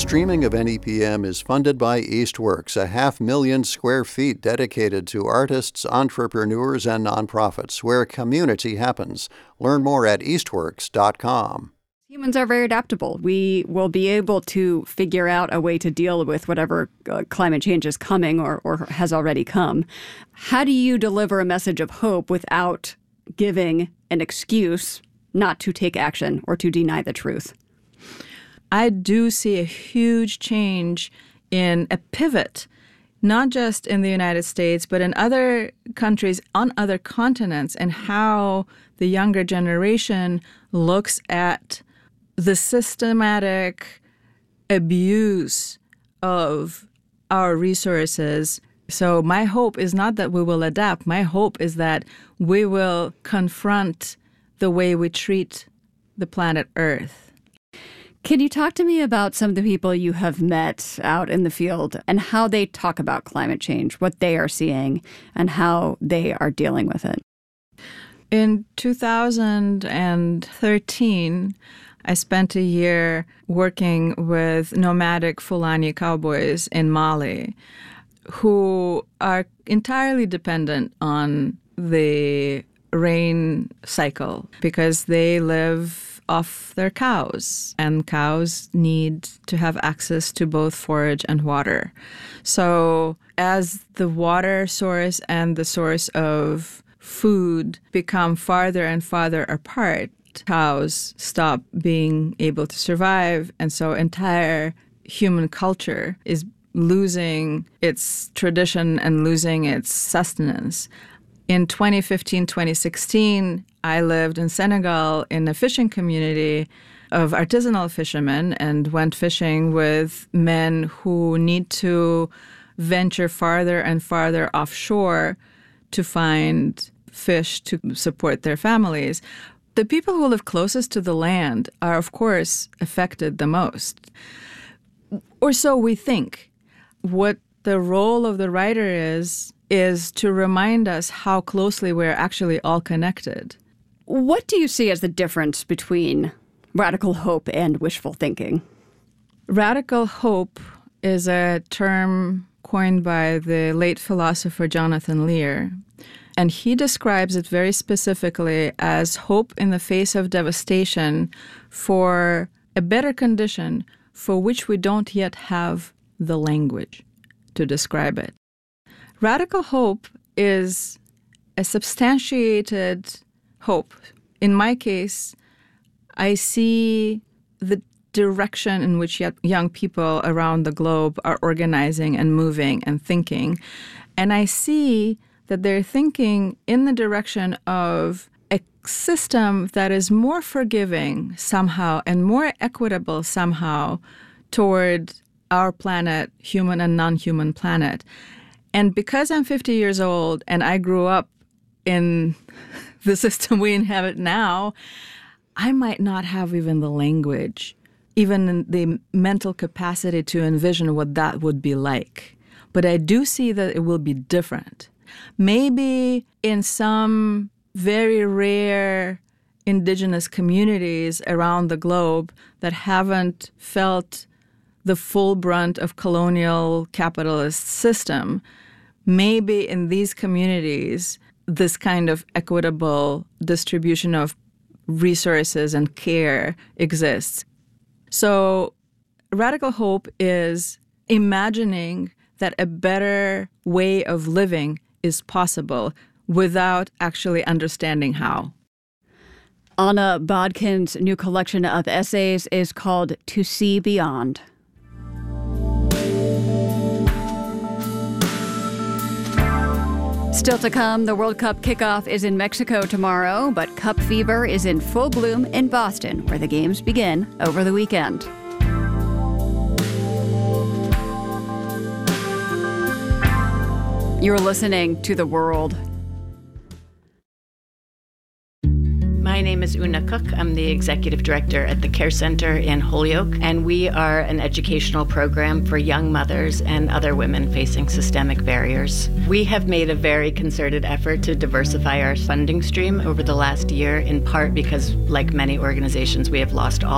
streaming of NEPM is funded by Eastworks, a 500,000 square feet dedicated to artists, entrepreneurs, and nonprofits, where community happens. Learn more at eastworks.com. Humans are very adaptable. We will be able to figure out a way to deal with whatever climate change is coming or has already come. How do you deliver a message of hope without giving an excuse not to take action or to deny the truth? I do see a huge change in a pivot, not just in the United States, but in other countries, on other continents, and how the younger generation looks at the systematic abuse of our resources. So my hope is not that we will adapt. My hope is that we will confront the way we treat the planet Earth. Can you talk to me about some of the people you have met out in the field and how they talk about climate change, what they are seeing, and how they are dealing with it? In 2013, I spent a year working with nomadic Fulani cowboys in Mali who are entirely dependent on the rain cycle because they live off their cows, and cows need to have access to both forage and water. So as the water source and the source of food become farther and farther apart, cows stop being able to survive, and so entire human culture is losing its tradition and losing its sustenance. In 2015, 2016, I lived in Senegal in a fishing community of artisanal fishermen and went fishing with men who need to venture farther and farther offshore to find fish to support their families. The people who live closest to the land are, of course, affected the most. Or so we think. What the role of the writer is to remind us how closely we're actually all connected. What do you see as the difference between radical hope and wishful thinking? Radical hope is a term coined by the late philosopher Jonathan Lear, and he describes it very specifically as hope in the face of devastation for a better condition for which we don't yet have the language to describe it. Radical hope is a substantiated hope. In my case, I see the direction in which young people around the globe are organizing and moving and thinking. And I see that they're thinking in the direction of a system that is more forgiving somehow and more equitable somehow toward our planet, human and non-human planet. And because I'm 50 years old and I grew up in the system we inhabit now, I might not have even the language, even the mental capacity to envision what that would be like. But I do see that it will be different. Maybe in some very rare indigenous communities around the globe that haven't felt the full brunt of colonial capitalist system, maybe in these communities, this kind of equitable distribution of resources and care exists. So radical hope is imagining that a better way of living is possible without actually understanding how. Anna Bodkin's new collection of essays is called To See Beyond. Still to come, the World Cup kickoff is in Mexico tomorrow, but Cup fever is in full bloom in Boston, where the games begin over the weekend. You're listening to The World. My name is Una Cook. I'm the executive director at the Care Center in Holyoke, and we are an educational program for young mothers and other women facing systemic barriers. We have made a very concerted effort to diversify our funding stream over the last year, in part because, like many organizations, we have lost all